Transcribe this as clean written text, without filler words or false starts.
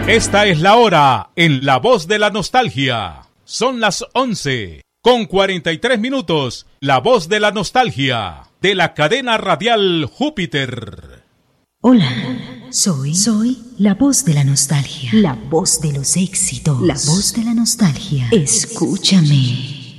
Esta es la hora en La Voz de la Nostalgia. Son las 11:43. La Voz de la Nostalgia, de la cadena radial Júpiter. Hola, soy la voz de la nostalgia. La voz de los éxitos. La voz de la nostalgia. Escúchame.